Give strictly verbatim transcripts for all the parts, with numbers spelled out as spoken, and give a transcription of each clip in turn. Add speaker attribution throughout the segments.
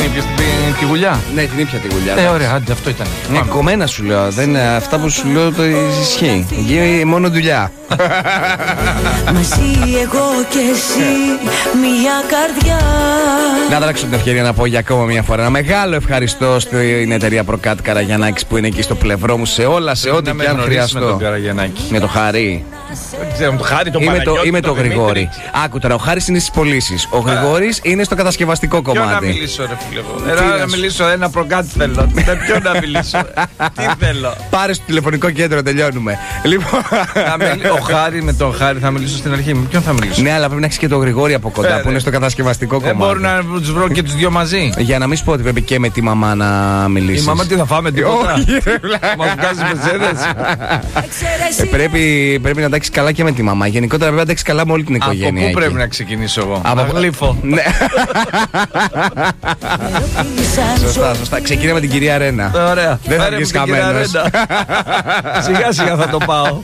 Speaker 1: την ήπιες τη γουλιά?
Speaker 2: Ναι, την ήπια τη γουλιά.
Speaker 1: Ε, ωραία, άντε, αυτό ήταν.
Speaker 2: Ναι, κομμένα σου λέω. Δεν, αυτά που σου λέω το ισχύει. Γίνει μόνο δουλειά.
Speaker 3: Μαζί εγώ και εσύ, μια καρδιά.
Speaker 2: Να δράξω την ευκαιρία να πω για ακόμα μια φορά ένα μεγάλο ευχαριστώ στην εταιρεία Προκάτ Καραγιαννάκης που είναι εκεί στο πλευρό μου σε όλα, σε ό,τι και αν χρειαστώ.
Speaker 1: Με τον Καραγιαννάκη.
Speaker 2: Με το Χαρί.
Speaker 1: Δεν ξέρω, το Χάρη, το
Speaker 2: Ή με το, ή με το
Speaker 1: Δημήτρη.
Speaker 2: Γρηγόρη. Άκου τώρα, ο Χάρης είναι στις πωλήσεις. Ο Γρηγόρης είναι στο κατασκευαστικό
Speaker 1: Ποιο να
Speaker 2: κομμάτι.
Speaker 1: μιλήσω, ρε φίλε εγώ. Ένα να μιλήσω, ένα Προκάτ θέλω. Με ποιο να μιλήσω. Τι θέλω.
Speaker 2: Πάρε στο τηλεφωνικό κέντρο, τελειώνουμε. Λοιπόν.
Speaker 1: Ο Χάρη με τον Χάρη θα μιλήσω στην αρχή. Με ποιον θα μιλήσω?
Speaker 2: Ναι, αλλά πρέπει να έχει και τον Γρηγόρη από κοντά που είναι στο κατασκευαστικό
Speaker 1: Δεν
Speaker 2: κομμάτι.
Speaker 1: μπορούν να του βρω και του δύο μαζί.
Speaker 2: Για να μην σου πω ότι πρέπει και με τη μαμά να μιλήσει.
Speaker 1: Η μαμά τι θα φάμε, τίποτα. Μα βγάζει μεσέδες.
Speaker 2: Πρέπει, πρέπει να τα έχει καλά και με τη μαμά. Γενικότερα πρέπει να τα έχει καλά με όλη την οικογένεια.
Speaker 1: Από πού
Speaker 2: εκεί.
Speaker 1: πρέπει να ξεκινήσω εγώ?
Speaker 2: Από
Speaker 1: Να γλύφω.
Speaker 2: Ναι. Σωστά, σωστά. Ξεκινάμε με την κυρία Ρένα.
Speaker 1: Ωραία.
Speaker 2: Δεν θα
Speaker 1: Φέρε
Speaker 2: βγεις
Speaker 1: μου την κυρία
Speaker 2: χαμένος.
Speaker 1: Ρέντα. Σιγά σιγά θα το πάω.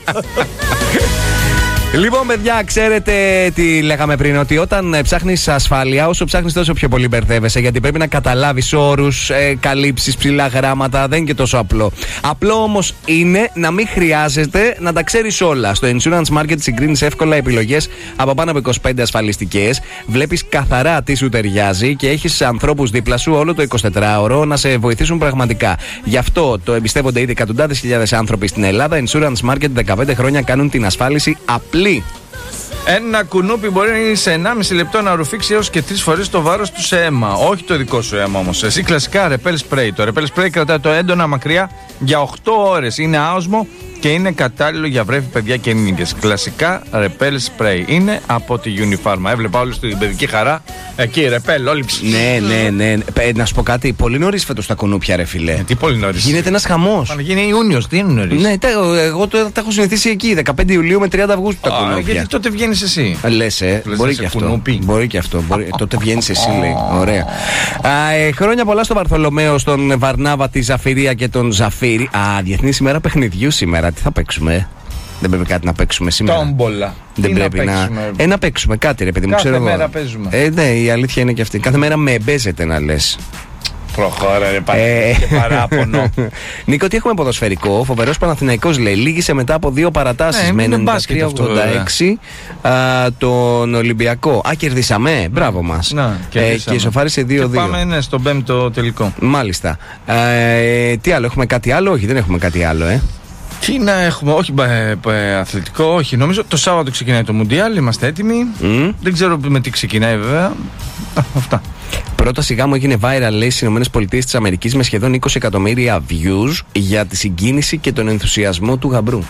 Speaker 2: Λοιπόν, παιδιά, ξέρετε τι λέγαμε πριν, ότι όταν ψάχνεις ασφάλεια, όσο ψάχνεις τόσο πιο πολύ μπερδεύεσαι, γιατί πρέπει να καταλάβεις όρους, ε, καλύψεις, ψηλά γράμματα, δεν είναι και τόσο απλό. Απλό όμως είναι να μην χρειάζεται να τα ξέρεις όλα. Στο Insurance Market συγκρίνεις εύκολα επιλογές από πάνω από είκοσι πέντε ασφαλιστικές, βλέπεις καθαρά τι σου ταιριάζει και έχεις ανθρώπους δίπλα σου όλο το εικοσιτετράωρο να σε βοηθήσουν πραγματικά. Γι' αυτό το εμπιστεύονται ήδη εκατοντάδες χιλιάδες άνθρωποι στην Ελλάδα. Insurance Market δεκαπέντε χρόνια κάνουν την ασφάλιση απλή.
Speaker 1: Ένα κουνούπι μπορεί σε ενάμιση λεπτό να ρουφήξει έως και τρεις φορές το βάρος του σε αίμα. Όχι το δικό σου αίμα όμως. Εσύ κλασικά Repel Spray. Το Repel Spray κρατάει το έντονα μακριά για οκτώ ώρες. Είναι άοσμο και είναι κατάλληλο για βρέφη, παιδιά και ενήλικες. Κλασικά Repel Spray. Είναι από τη Unifarma. Έβλεπα όλους την παιδική χαρά. Εκεί Repel, όλοι ψηφίσουν.
Speaker 2: Ναι, ναι, ναι. Ε, να σου πω κάτι. Πολύ νωρίς φέτος τα κουνούπια, ρε φιλέ.
Speaker 1: Ε, τι πολύ νωρίς.
Speaker 2: Γίνεται ένας χαμός.
Speaker 1: Θα γίνει Ιούνιος, τι είναι νωρίς.
Speaker 2: Ναι, τα, εγώ το, τα έχω συνηθίσει εκεί. δεκαπέντε Ιουλίου με τριάντα Αυγούστου τα
Speaker 1: Α,
Speaker 2: κουνούπια.
Speaker 1: γιατί τότε βγαίνεις εσύ.
Speaker 2: Λες, ε,
Speaker 1: Λες,
Speaker 2: μπορεί
Speaker 1: είσαι
Speaker 2: και αυτό.
Speaker 1: κουνούπι.
Speaker 2: Μπορεί και αυτό. Μπορεί, τότε βγαίνεις εσύ, λέει. Ωραία. Α, ε, χρόνια πολλά στον Βαρθολομαίο, στον Βαρνάβα, τη Ζαφυρία και τον Ζαφύρι. Α, Διεθνή ημέρα παιχνιδιού σήμερα. Τι θα παίξουμε? Δεν πρέπει κάτι να παίξουμε σήμερα.
Speaker 1: Τόμπολα.
Speaker 2: Δεν
Speaker 1: Τι
Speaker 2: πρέπει
Speaker 1: να
Speaker 2: να.
Speaker 1: παίξουμε?
Speaker 2: Ε, να παίξουμε κάτι, ρε παιδί μου,
Speaker 1: Κάθε
Speaker 2: ξέρω
Speaker 1: μέρα
Speaker 2: εγώ.
Speaker 1: παίζουμε.
Speaker 2: Ε, ναι, η αλήθεια είναι και αυτή. Κάθε μέρα με εμπέζεται να λες.
Speaker 1: Προχώρα, ρε πάλι.
Speaker 2: Ε,
Speaker 1: Και παράπονο.
Speaker 2: Νίκο, τι έχουμε ποδοσφαιρικό? Ο φοβερός Παναθηναϊκός, λέει, λύγησε μετά από δύο παρατάσεις
Speaker 1: Ναι,
Speaker 2: με
Speaker 1: είναι
Speaker 2: ενενήντα
Speaker 1: μπάσκετ
Speaker 2: τρία
Speaker 1: αυτό,
Speaker 2: ογδόντα έξι α, τον Ολυμπιακό. Α, κερδίσαμε. Μπράβο μας.
Speaker 1: Να,
Speaker 2: ε,
Speaker 1: κερδίσαμε.
Speaker 2: και ισοφάρισε δύο δύο.
Speaker 1: Και πάμε ναι, στον πέμπτο τελικό.
Speaker 2: Μάλιστα. Ε, τι άλλο, έχουμε κάτι άλλο? Όχι, δεν έχουμε κάτι άλλο, ε.
Speaker 1: Τι να έχουμε, όχι ε, ε, αθλητικό, όχι. Νομίζω το Σάββατο ξεκινάει το Μουντιάλ, είμαστε έτοιμοι.
Speaker 2: Mm.
Speaker 1: Δεν ξέρω με τι ξεκινάει βέβαια. Α, αυτά.
Speaker 2: Πρόταση γάμου έγινε viral, λέει, στις ΗΠΑ με σχεδόν είκοσι εκατομμύρια views για τη συγκίνηση και τον ενθουσιασμό του γαμπρού.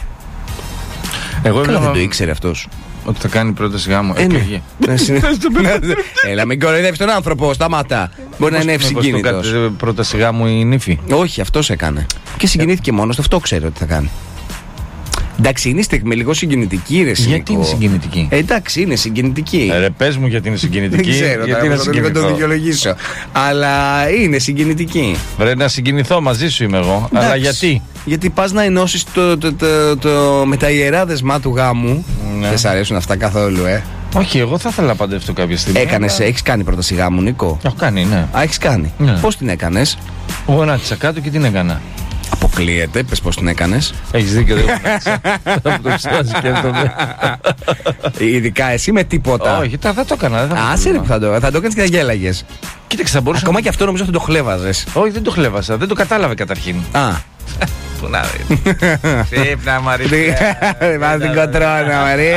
Speaker 1: Εγώ
Speaker 2: Καλά,
Speaker 1: έβλεπα
Speaker 2: δεν το ήξερε αυτός.
Speaker 1: ότι θα κάνει πρόταση γάμου.
Speaker 2: Ε, ναι.
Speaker 1: Εκλογή.
Speaker 2: Ναι, συνε- Έλα, μην κοροϊδεύεις τον άνθρωπο, σταμάτα. Μπορεί να είναι
Speaker 1: Μήπως το
Speaker 2: ευσυγκίνητος.
Speaker 1: κάνει πρόταση γάμου η νύφη.
Speaker 2: Όχι, αυτός έκανε. Και συγκινήθηκε μόνος του, αυτό ξέρει ότι θα κάνει. Εντάξει, είναι η στιγμή λίγο συγκινητική, ρε
Speaker 1: Γιατί
Speaker 2: Νίκο.
Speaker 1: είναι συγκινητική?
Speaker 2: Ε, εντάξει, είναι συγκινητική.
Speaker 1: Ε, ρε, πες μου γιατί είναι συγκινητική.
Speaker 2: Δεν ξέρω,
Speaker 1: γιατί
Speaker 2: τώρα,
Speaker 1: είναι
Speaker 2: θα το- θα το
Speaker 1: συγκινητικό.
Speaker 2: δικαιολογήσω. Αλλά είναι συγκινητική.
Speaker 1: Βρε, να συγκινηθώ μαζί σου είμαι εγώ. Αλλά
Speaker 2: Εντάξει.
Speaker 1: γιατί?
Speaker 2: Γιατί πας να ενώσεις το, το, το, το, με τα ιερά δεσμά του γάμου.
Speaker 1: Ναι.
Speaker 2: Δεν σ' αρέσουν αυτά καθόλου, ε.
Speaker 1: Όχι, εγώ θα ήθελα να παντρευτώ κάποια στιγμή.
Speaker 2: Έκανες,
Speaker 1: αλλά-
Speaker 2: έχεις κάνει πρόταση γάμου, Νίκο?
Speaker 1: Έχω κάνει, ναι.
Speaker 2: Α, έχεις κάνει.
Speaker 1: Ναι.
Speaker 2: Πώς την έκανες?
Speaker 1: Γονάτισα κάτω και την έκανα.
Speaker 2: Αποκλείεται, πες πώς την έκανες.
Speaker 1: Έχεις δίκιο, δεν γονάτισα. Αυτό το σκέφτομαι.
Speaker 2: Ειδικά εσύ με τίποτα.
Speaker 1: Όχι, τα- δεν το έκανα. δεν θα το
Speaker 2: Άσε ρε
Speaker 1: έκανα.
Speaker 2: που θα το, θα το έκανες και θα γέλαγες.
Speaker 1: Κοίταξε, θα μπορούσα.
Speaker 2: Ακόμα και αυτό νομίζω ότι το χλέβαζες.
Speaker 1: Όχι, δεν το χλέβασα. Δεν το κατάλαβε καταρχήν.
Speaker 2: Α.
Speaker 1: Πού να δεις. Ξύπνα, Μαρή.
Speaker 2: Βάζ την κοτρώνα, Μαρή.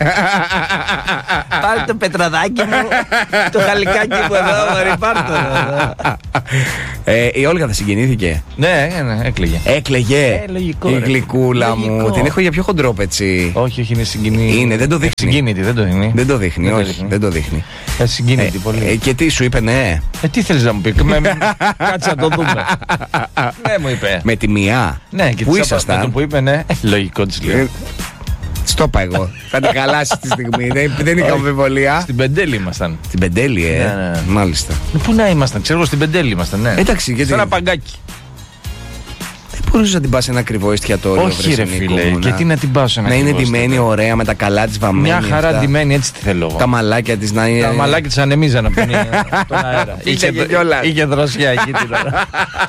Speaker 1: Πάρε το πετραδάκι μου. Το χαλικάκι μου εδώ, Μαρή, πάρ' το.
Speaker 2: Ε, η Όλγα δεν συγκινήθηκε?
Speaker 1: Ναι, ναι, έκλαιγε.
Speaker 2: Έκλαιγε.
Speaker 1: Ε, λογικό,
Speaker 2: Η
Speaker 1: ρε.
Speaker 2: γλυκούλα μου.
Speaker 1: Λογικό.
Speaker 2: Την έχω για πιο χοντρόπετσι.
Speaker 1: Όχι, όχι, είναι συγκινή.
Speaker 2: Είναι, δεν το δείχνει.
Speaker 1: Συγκίνητη, δεν το δείχνει.
Speaker 2: Δεν το δείχνει,
Speaker 1: Δεν το
Speaker 2: όχι.
Speaker 1: δείχνει.
Speaker 2: Δεν το δείχνει.
Speaker 1: Ε, συγκίνητη
Speaker 2: Ε,
Speaker 1: πολύ.
Speaker 2: ε, και τι σου είπε, ναι.
Speaker 1: Ε, τι θέλεις να μου πει, με- κάτσε να το δούμε. Ναι, μου είπε.
Speaker 2: Με τη μία.
Speaker 1: Ναι, και
Speaker 2: Πού
Speaker 1: της απα-
Speaker 2: ήσασταν?
Speaker 1: με το που είπε, ναι, ε, λογικό της λέω.
Speaker 2: Ε, Στο είπα εγώ. Θα την χαλάσει τη στιγμή. Δεν, δεν είχα
Speaker 1: Όχι.
Speaker 2: αμφιβολία.
Speaker 1: Στην Πεντέλη ήμασταν.
Speaker 2: Στην Πεντέλη, ε.
Speaker 1: Ναι, ναι, ναι.
Speaker 2: Μάλιστα.
Speaker 1: Ε, Πού να ήμασταν, ξέρω εγώ στην Πεντέλη ήμασταν, ναι.
Speaker 2: Εντάξει, γιατί.
Speaker 1: Σε ένα παγκάκι.
Speaker 2: Δεν μπορούσε να την πα ένα ακριβό εστιατόριο?
Speaker 1: Όχι, ρε φίλε, γιατί να την πα σε ένα
Speaker 2: να
Speaker 1: ακριβό
Speaker 2: είναι ντυμένη ωραία με τα καλά τη βαμμένα.
Speaker 1: Μια χαρά ντυμένη, έτσι τη θέλω εγώ.
Speaker 2: Τα μαλάκια τη να είναι.
Speaker 1: Τα μαλάκια τη ανεμίζαν από τον αέρα. Είχε δροσιά εκεί την ώρα.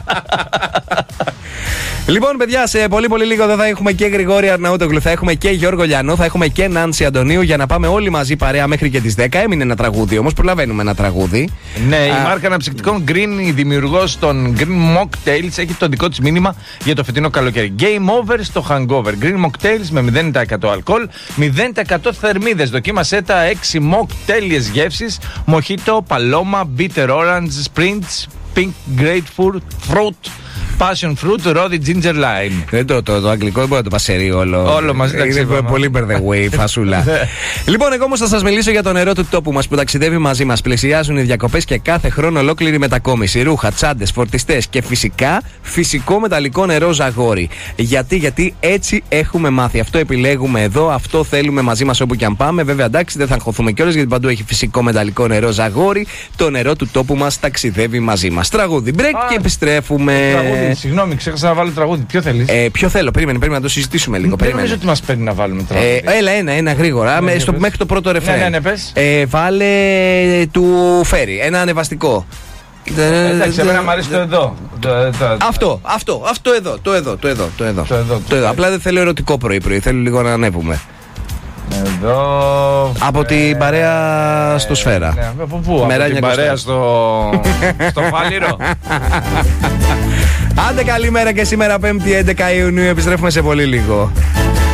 Speaker 2: Λοιπόν, παιδιά, σε πολύ πολύ λίγο δεν θα έχουμε και Γρηγόρη Αρναούτογλου, θα έχουμε και Γιώργο Λιανό, θα έχουμε και Νάνση Αντωνίου για να πάμε όλοι μαζί παρέα μέχρι και τις δέκα. Έμεινε ένα τραγούδι όμως, προλαβαίνουμε ένα τραγούδι.
Speaker 1: Ναι,
Speaker 2: Α,
Speaker 1: η μάρκα αναψυκτικών Green, η δημιουργός των Green Mocktails, έχει το δικό της μήνυμα για το φετινό καλοκαίρι. Game over στο hangover. Green Mocktails με μηδέν τοις εκατό αλκοόλ, μηδέν τοις εκατό θερμίδες. Δοκίμασέ τα έξι mock τέλειες γεύσεις: Mojito, Paloma, Bitter Orange, Sprints, Pink Grapefruit, Fruit, Passion Fruit, Rodi Ginger Lime.
Speaker 2: Δεν το, το, το αγγλικό δεν μπορεί να το πασερεί όλο.
Speaker 1: Όλο μαζί τα
Speaker 2: είναι πολύ by the way, φασούλα. Λοιπόν, εγώ όμως θα σας μιλήσω για το νερό του τόπου μας που ταξιδεύει μαζί μας. Πλησιάζουν οι διακοπές και κάθε χρόνο ολόκληρη μετακόμιση. Ρούχα, τσάντες, φορτιστές και φυσικά φυσικό μεταλλικό νερό Ζαγόρι. Γιατί, γιατί έτσι έχουμε μάθει. Αυτό επιλέγουμε εδώ, αυτό θέλουμε μαζί μας όπου και αν πάμε. Βέβαια, εντάξει, δεν θα αγχωθούμε κιόλας γιατί παντού έχει φυσικό μεταλλικό νερό Ζαγόρι. Το νερό του τόπου μας ταξιδεύει μαζί μας. Τραγούδι break και επιστρέφουμε.
Speaker 1: Συγγνώμη, ξέχασα να βάλω τραγούδι. Ποιο θέλεις?
Speaker 2: Ε, ποιο θέλω, περίμενε, περίμενε να το συζητήσουμε λίγο.
Speaker 1: Δεν νομίζω ότι μας παίρνει να βάλουμε τραγούδι.
Speaker 2: Ε, έλα, ένα, ένα γρήγορα.
Speaker 1: Ναι,
Speaker 2: με, στο, μέχρι το πρώτο ρεφρέν.
Speaker 1: Ναι, ναι, ναι, πες.
Speaker 2: Ε, βάλε του Φέρι, ένα ανεβαστικό.
Speaker 1: Εντάξει, εμένα μου αρέσει το εδώ.
Speaker 2: Αυτό, αυτό, αυτό εδώ, το εδώ, το εδώ, το εδώ.
Speaker 1: Το εδώ,
Speaker 2: το εδώ. Απλά δεν θέλω ερωτικό πρωί-πρωί, θέλω λίγο να ανέβουμε.
Speaker 1: Εδώ.
Speaker 2: Από την παρέα στο Σφαίρα.
Speaker 1: Ναι, από πού? Από την παρέα στο, στο Φάληρο.
Speaker 2: Άντε καλημέρα και σήμερα πέμπτη έντεκα Ιουνίου, επιστρέφουμε σε πολύ λίγο.